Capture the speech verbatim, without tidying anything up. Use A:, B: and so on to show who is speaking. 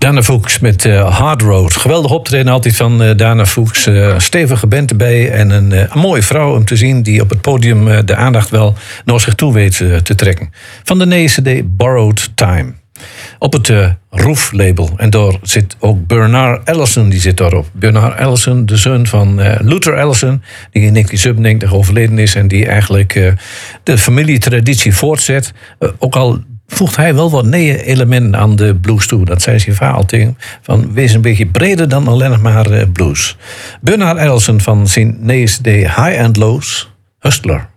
A: Dana Fuchs met uh, Hard Road. Geweldig optreden altijd van uh, Dana Fuchs. Uh, stevige band erbij en een, uh, een mooie vrouw om te zien... die op het podium uh, de aandacht wel naar zich toe weet uh, te trekken. Van de nieuwe C D Borrowed Time. Op het uh, Roof-label. En daar zit ook Bernard Allison, die zit daarop. Bernard Allison, de zoon van uh, Luther Allison... die in negentien zevenennegentig overleden is... en die eigenlijk uh, de familietraditie voortzet. Uh, ook al... voegt hij wel wat nieuwe elementen aan de blues toe. Dat zei zijn vader tegen. Van, wees een beetje breder dan alleen nog maar uh, blues. Bernard Allison van zijn nieuwe C D High and Lows, Hustler.